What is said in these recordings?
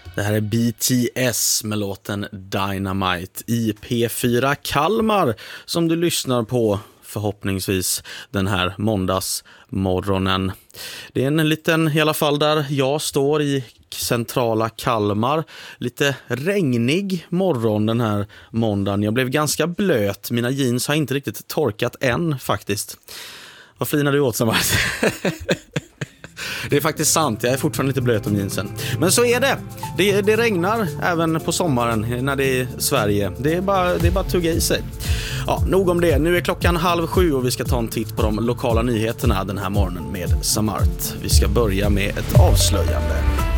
Det här är BTS med låten Dynamite i P4 Kalmar som du lyssnar på förhoppningsvis den här måndagsmorgonen. Det är en liten, i alla fall där jag står i centrala Kalmar, lite regnig morgon den här måndagen. Jag blev ganska blöt, mina jeans har inte riktigt torkat än faktiskt. Vad flinar du åt, Samart? Det är faktiskt sant, jag är fortfarande lite blöt om jeansen. Men så är det. Det regnar även på sommaren när det är Sverige. Det är bara att tugga i sig. Ja, nog om det. Nu är klockan 6:30 och vi ska ta en titt på de lokala nyheterna den här morgonen med Samart. Vi ska börja med ett avslöjande.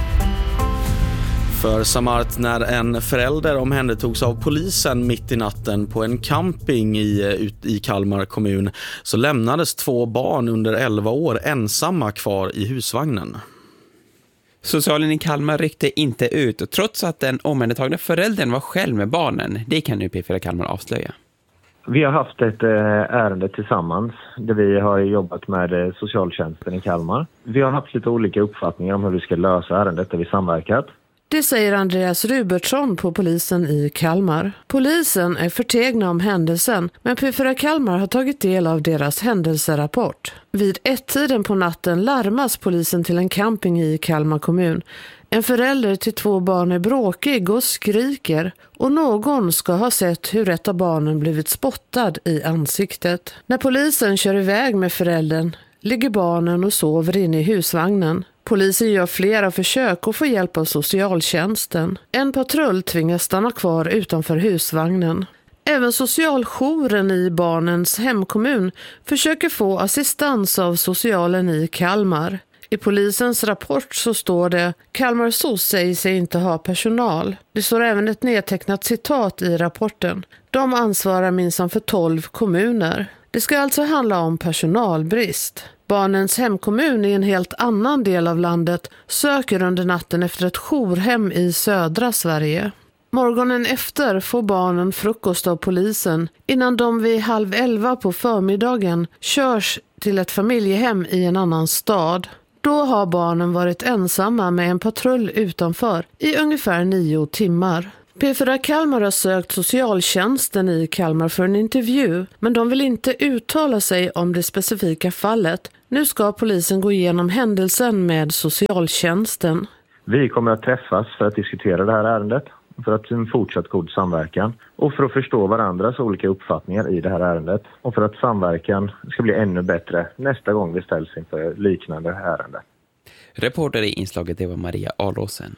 För Samart, när en förälder omhändertogs av polisen mitt i natten på en camping i Kalmar kommun så lämnades 2 barn under 11 år ensamma kvar i husvagnen. Socialen i Kalmar ryckte inte ut och trots att den omhändertagna föräldern var själv med barnen. Det kan nu P4 Kalmar avslöja. Vi har haft ett ärende tillsammans där vi har jobbat med socialtjänsten i Kalmar. Vi har haft lite olika uppfattningar om hur vi ska lösa ärendet där vi samverkat. Det säger Andreas Rubertsson på polisen i Kalmar. Polisen är förtegna om händelsen, men P4 Kalmar har tagit del av deras händelserapport. Vid 1-tiden på natten larmas polisen till en camping i Kalmar kommun. En förälder till 2 barn är bråkig och skriker och någon ska ha sett hur ett av barnen blivit spottad i ansiktet. När polisen kör iväg med föräldern ligger barnen och sover inne i husvagnen. Polisen gör flera försök och får hjälp av socialtjänsten. En patrull tvingas stanna kvar utanför husvagnen. Även socialjouren i barnens hemkommun försöker få assistans av socialen i Kalmar. I polisens rapport så står det: Kalmar SOS säger sig inte ha personal. Det står även ett nedtecknat citat i rapporten. De ansvarar minsann för 12 kommuner. Det ska alltså handla om personalbrist. Barnens hemkommun i en helt annan del av landet söker under natten efter ett jourhem i södra Sverige. Morgonen efter får barnen frukost av polisen innan de vid 10:30 på förmiddagen körs till ett familjehem i en annan stad. Då har barnen varit ensamma med en patrull utanför i ungefär 9 timmar. P4 Kalmar har sökt socialtjänsten i Kalmar för en intervju, men de vill inte uttala sig om det specifika fallet. Nu ska polisen gå igenom händelsen med socialtjänsten. Vi kommer att träffas för att diskutera det här ärendet, för att en fortsatt god samverkan och för att förstå varandras olika uppfattningar i det här ärendet och för att samverkan ska bli ännu bättre nästa gång vi ställs inför liknande ärende. Reporter i inslaget det var Maria Alåsen.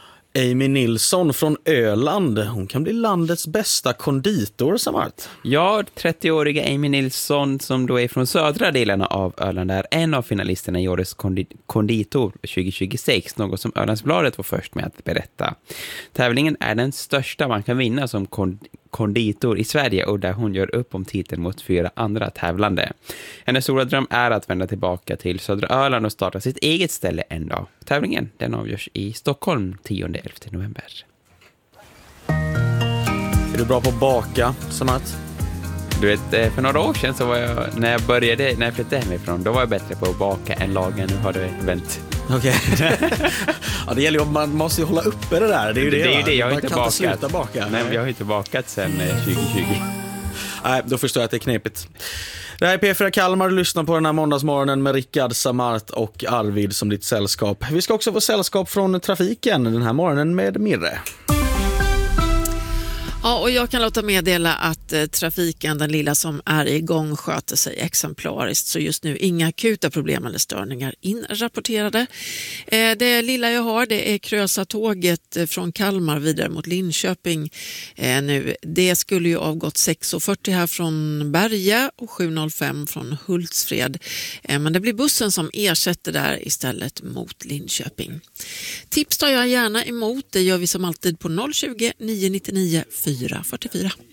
Amy Nilsson från Öland, hon kan bli landets bästa konditor, Samart. Ja, 30-åriga Amy Nilsson som då är från södra delarna av Öland är en av finalisterna i årets konditor 2026, något som Ölandsbladet var först med att berätta. Tävlingen är den största man kan vinna som konditor i Sverige och där hon gör upp om titeln mot 4 andra tävlande. Hennes stora dröm är att vända tillbaka till södra Öland och starta sitt eget ställe en dag. Tävlingen den avgörs i Stockholm 10-11 november. Är du bra på att baka, Samart? Du vet, för några år sedan så var jag, när jag flyttade hemifrån, då var jag bättre på att baka än laga. Nu har det vänt. Okej. Ja, det gäller ju, man måste ju hålla uppe det där. Det är ju det jag har inte bakat. Sluta baka. Nej, jag har inte bakat sedan 2020. Nej, då förstår jag att det är knepigt. Det här är P4 Kalmar, du lyssnar på den här måndagsmorgonen med Rickard, Samart och Arvid som ditt sällskap. Vi ska också få sällskap från trafiken den här morgonen med Mirre. Ja, och jag kan låta meddela att trafiken, den lilla som är igång, sköter sig exemplariskt. Så just nu inga akuta problem eller störningar inrapporterade. Det lilla jag har, det är Krösa-tåget från Kalmar vidare mot Linköping nu. Det skulle ju avgått 6:40 här från Berga och 7:05 från Hultsfred. Men det blir bussen som ersätter där istället mot Linköping. Tips tar jag gärna emot. Det gör vi som alltid på 020 999 444.